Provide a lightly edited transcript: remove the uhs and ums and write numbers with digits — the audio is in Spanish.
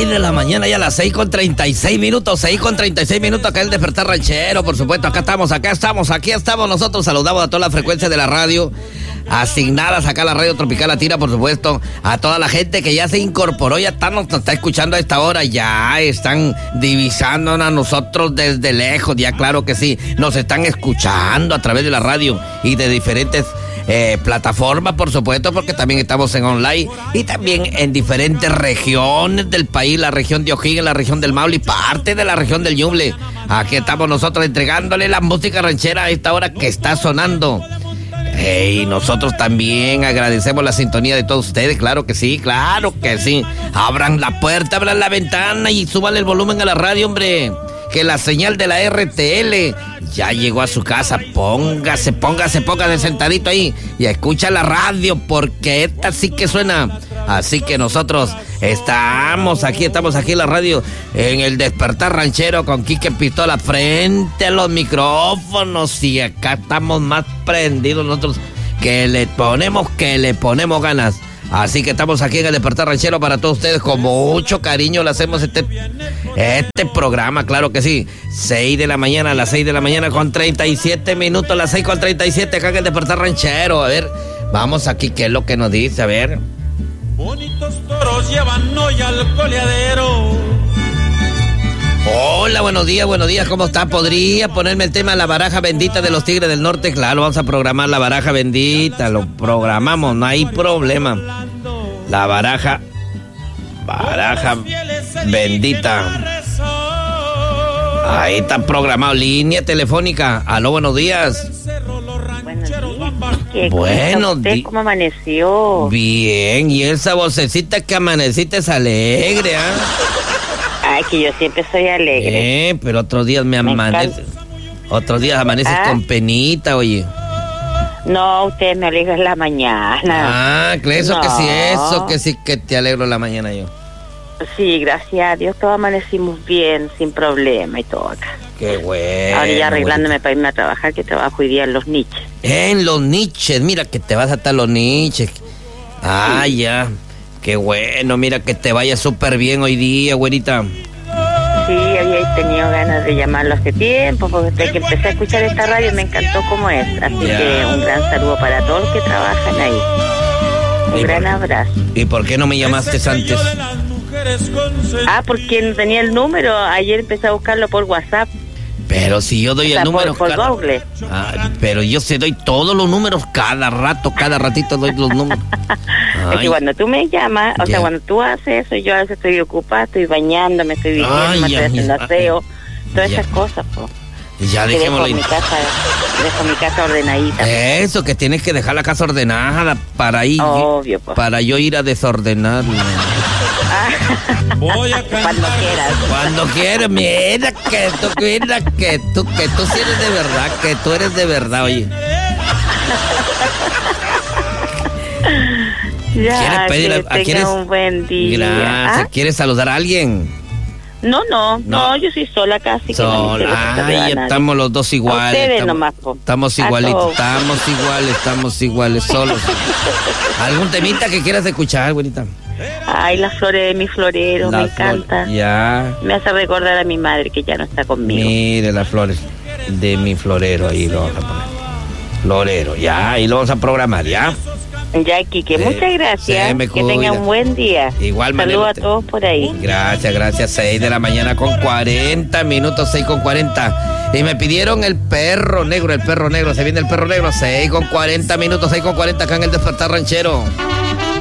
6 de la mañana, ya a las 6:36, 6:36 acá el Despertar Ranchero, por supuesto, aquí estamos nosotros, saludamos a toda la frecuencia de la radio, asignadas acá a la Radio Tropical Latina, por supuesto, a toda la gente que ya se incorporó, nos está escuchando a esta hora, ya están divisándonos a nosotros desde lejos, ya claro que sí, nos están escuchando a través de la radio y de diferentes plataformas, por supuesto, porque también estamos en online y también en diferentes regiones del país, la región de O'Higgins, la región del Maule y parte de la región del Ñuble. Aquí estamos nosotros entregándole la música ranchera a esta hora que está sonando. Y nosotros también agradecemos la sintonía de todos ustedes, claro que sí. Abran la puerta, abran la ventana y suban el volumen a la radio, hombre. Que la señal de la RTL ya llegó a su casa. Póngase sentadito ahí y escucha la radio porque esta sí que suena. Así que nosotros estamos aquí en la radio, en el Despertar Ranchero con Quique Pistola frente a los micrófonos y acá estamos más prendidos nosotros que le ponemos ganas. Así que estamos aquí en el Despertar Ranchero para todos ustedes. Con mucho cariño le hacemos este programa, claro que sí. 6 de la mañana, a las 6 de la mañana con 37 minutos, las 6:37 acá en el Despertar Ranchero. A ver, vamos aquí, ¿qué es lo que nos dice? A ver. Bonitos toros llevan hoy al coleadero. Hola, buenos días, ¿cómo está? ¿Podría ponerme el tema La Baraja Bendita de los Tigres del Norte? Claro, vamos a programar La Baraja Bendita, lo programamos, no hay problema. La baraja bendita. Ahí está programado, línea telefónica. Aló, buenos días. Buenos días. ¿Cómo amaneció? Bien, y esa vocecita que amaneciste es alegre, ¿ah? Ay, que yo siempre soy alegre. Pero otros días otros días amaneces con penita, oye. No, usted me alegra en la mañana. Eso que sí que te alegro en la mañana yo. Sí, gracias a Dios todos amanecimos bien, sin problema y todo acá. Qué bueno. Ahora ya arreglándome para irme a trabajar, que trabajo hoy día en Los Niches. En Los Niches, mira que te vas hasta Los Niches. Sí. Ya. Qué bueno, mira que te vaya súper bien hoy día, güerita. Sí, había tenido ganas de llamarlo hace tiempo, porque desde que empecé a escuchar esta radio me encantó cómo es. Así que un gran saludo para todos los que trabajan ahí. Un gran abrazo. ¿Y por qué no me llamaste antes? Porque no tenía el número. Ayer empecé a buscarlo por WhatsApp. Pero si yo doy el número por Google. Pero yo se doy todos los números cada ratito doy los números. Es que cuando tú me llamas, o sea, cuando tú haces eso, yo a veces estoy ocupada, estoy bañándome, estoy vistiendo, estoy haciendo aseo, todas esas cosas, pues. Ya dejémoslo. Dejo mi casa ordenadita. Eso, que tienes que dejar la casa ordenada para ir. Obvio, pues. Para yo ir a desordenarla. Cuando quieras, mira que tú sí eres de verdad, que tú eres de verdad, oye. Ya, ¿Quieres un buen día? Gracias. ¿Quieres saludar a alguien? No, yo soy sola casi. Estamos los dos iguales. Ustedes nomás, estamos igualitos, estamos iguales, solos. ¿Algún temita que quieras escuchar, güerita? Ay, las flores de mi florero, me encanta. Ya. Me hace recordar a mi madre que ya no está conmigo. Mire las flores de mi florero, ahí lo vamos a poner. Florero, ya, ahí lo vamos a programar, ya. Ya, Quique, muchas gracias. Que tengan un buen día. Igualmente. Saludos a todos por ahí. Gracias. 6 de la mañana con 40 minutos, 6:40. Y me pidieron el perro negro. Se viene el perro negro, 6:40 minutos, 6:40 acá en el Despertar Ranchero.